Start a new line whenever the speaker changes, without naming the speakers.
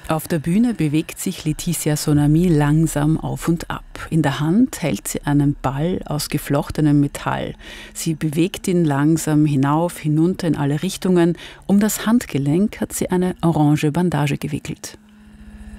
Auf der Bühne bewegt sich Laetitia Sonami langsam auf und ab. In der Hand hält sie einen Ball aus geflochtenem Metall. Sie bewegt ihn langsam hinauf, hinunter in alle Richtungen. Um das Handgelenk hat sie eine orange Bandage gewickelt.